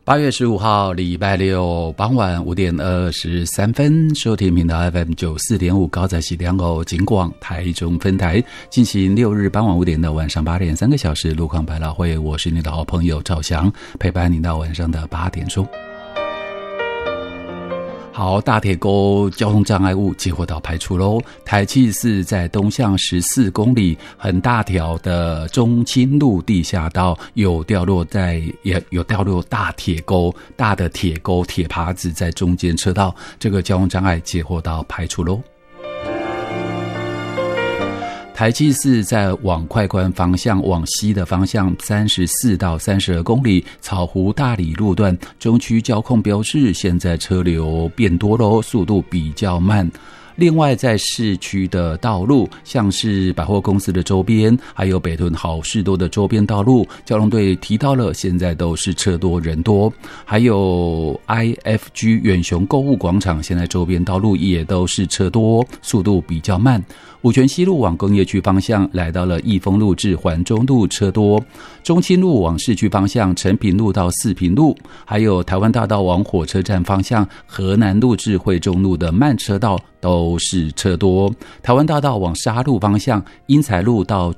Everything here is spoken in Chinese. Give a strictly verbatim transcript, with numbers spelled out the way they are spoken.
八月十五号礼拜六傍晚五点二十三分，收听频道 F M 九四点五高在喜良偶警广台中分台进行六日傍晚五点到晚上八点三个小时路况百老汇，我是你的好朋友赵翔，陪伴你到晚上的八点钟。好，大铁沟交通障碍物结果到排除喽。台七四在东向十四公里，很大条的中清路地下道有掉落在也有掉落大铁沟，大的铁沟铁耙子在中间车道，这个交通障碍结果到排除喽。台七四在往快关方向往西的方向三十四到三十二公里，草湖大里路段中区交控标示现在车流变多咯，速度比较慢。另外在市区的道路，像是百货公司的周边还有北屯好事多的周边道路，交通队提到了现在都是车多人多。还有 I F G 远雄购物广场现在周边道路也都是车多，速度比较慢。五权西路往工业区方向来到了益丰路至环中路车多，中清路往市区方向成品路到四平路，还有台湾大道往火车站方向河南路至惠中路的慢车道都是车多。台湾大道往沙路方向英才路到